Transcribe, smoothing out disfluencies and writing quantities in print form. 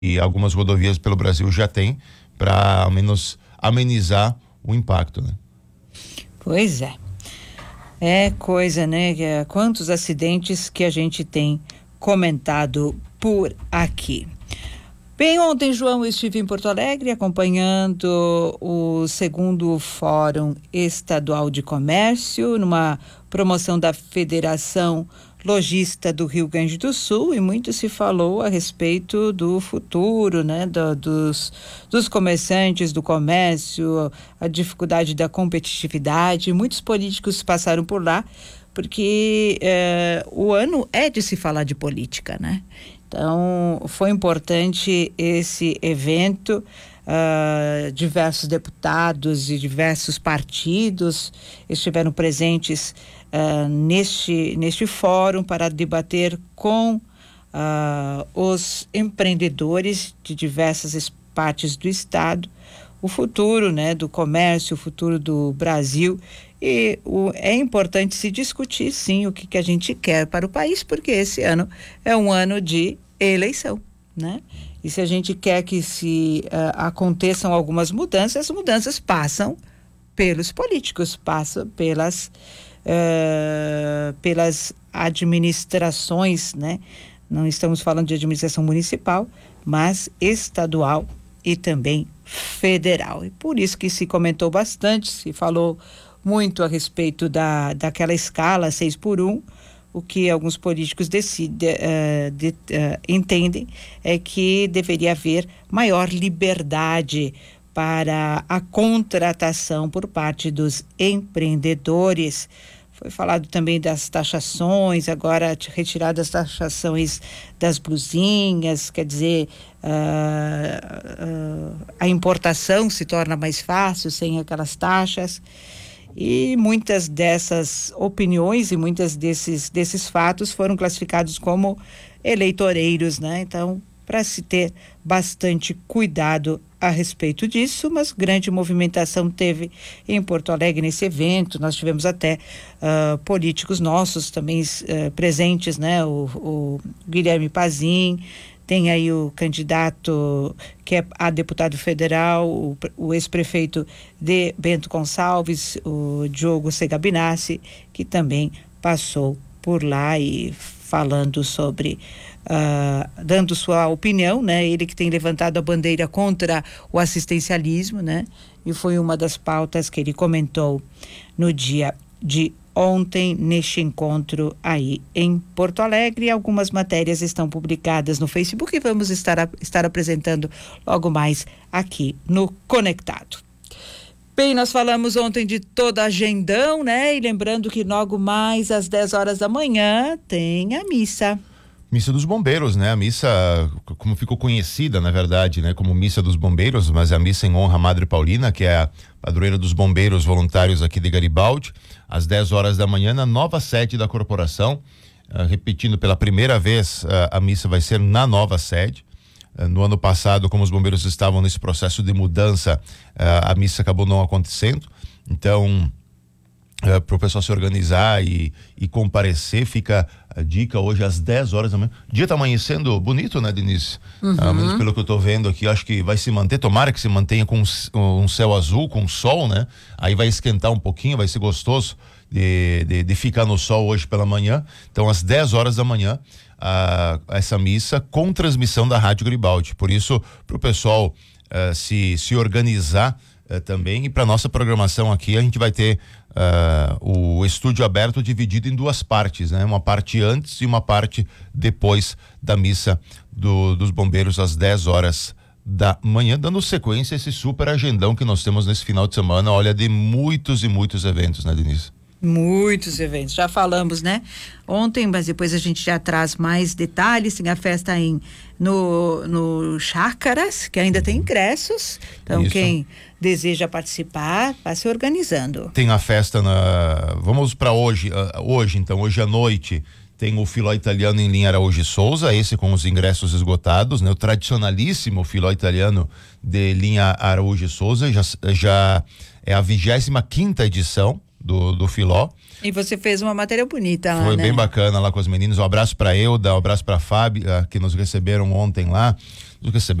e algumas rodovias pelo Brasil já tem, para ao menos amenizar o impacto, né? Pois é. É coisa, né? Quantos acidentes que a gente tem comentado por aqui. Bem, ontem, João, eu estive em Porto Alegre acompanhando o segundo Fórum Estadual de Comércio, numa promoção da Federação Logista do Rio Grande do Sul, e muito se falou a respeito do futuro, né, dos comerciantes, do comércio, a dificuldade da competitividade. Muitos políticos passaram por lá, porque o ano é de se falar de política, né? Então, foi importante esse evento. Diversos deputados e diversos partidos estiveram presentes neste fórum para debater com os empreendedores de diversas partes do estado o futuro, né, do comércio, o futuro do Brasil. E é importante se discutir, sim, o que a gente quer para o país, porque esse ano é um ano de eleição, né? E se a gente quer que aconteçam algumas mudanças, as mudanças passam pelos políticos, passam pelas administrações, né? Não estamos falando de administração municipal, mas estadual e também federal. E por isso que se comentou bastante, se falou muito a respeito daquela escala 6x1. O que alguns políticos entendem é que deveria haver maior liberdade para a contratação por parte dos empreendedores. Foi falado também das taxações, agora retiradas as taxações das blusinhas, quer dizer, a importação se torna mais fácil sem aquelas taxas. E muitas dessas opiniões e muitos desses fatos foram classificados como eleitoreiros, né? Então, para se ter bastante cuidado a respeito disso, mas grande movimentação teve em Porto Alegre nesse evento. Nós tivemos até políticos nossos também presentes, né? O Guilherme Pazin, tem aí o candidato que é a deputado federal, o ex-prefeito de Bento Gonçalves, o Diogo Segabinassi, que também passou por lá e falando sobre, dando sua opinião, né? Ele que tem levantado a bandeira contra o assistencialismo, né? E foi uma das pautas que ele comentou no dia de ontem, neste encontro aí em Porto Alegre. Algumas matérias estão publicadas no Facebook e vamos estar apresentando logo mais aqui no Conectado. Bem, nós falamos ontem de toda a agendão, né? E lembrando que logo mais às 10 horas da manhã tem a missa. Missa dos Bombeiros, né? A missa, como ficou conhecida, na verdade, né? Como Missa dos Bombeiros, mas é a missa em honra à Madre Paulina, que é a padroeira dos bombeiros voluntários aqui de Garibaldi, às 10 horas da manhã, na nova sede da corporação. Repetindo pela primeira vez, a missa vai ser na nova sede. No ano passado, como os bombeiros estavam nesse processo de mudança, a missa acabou não acontecendo. Então, para o pessoal se organizar e comparecer, fica a dica hoje às 10 horas da manhã. O dia está amanhecendo bonito, né, Denise? Uhum. Pelo que eu estou vendo aqui, acho que vai se manter, tomara que se mantenha com um céu azul, com sol, né? Aí vai esquentar um pouquinho, vai ser gostoso de ficar no sol hoje pela manhã. Então, às 10 horas da manhã, essa missa com transmissão da Rádio Garibaldi. Por isso, para o pessoal se organizar também, e para nossa programação aqui, a gente vai ter o estúdio aberto dividido em duas partes, né? Uma parte antes e uma parte depois da missa dos bombeiros às 10 horas da manhã, dando sequência a esse super agendão que nós temos nesse final de semana, olha, de muitos e muitos eventos, né, Denise? Muitos eventos, já falamos, né? Ontem, mas depois a gente já traz mais detalhes. Tem a festa no Chácaras, que ainda tem ingressos, então isso. Quem deseja participar, vai se organizando. Tem a festa vamos para hoje à noite, tem o Filó Italiano em linha Araújo e Souza, esse com os ingressos esgotados, né? O tradicionalíssimo Filó Italiano de linha Araújo e Souza, já é a 25ª edição. do Filó. E você fez uma matéria bonita lá, Foi né? bem bacana lá com os meninos. Um abraço para Euda, um abraço para Fábio, que nos receberam ontem lá. Nos